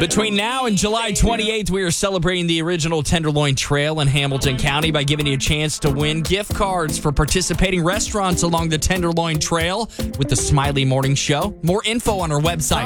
Between now and July 28th, we are celebrating the original Tenderloin Trail in Hamilton County by giving you a chance to win gift cards for participating restaurants along the Tenderloin Trail with the Smiley Morning Show. More info on our website.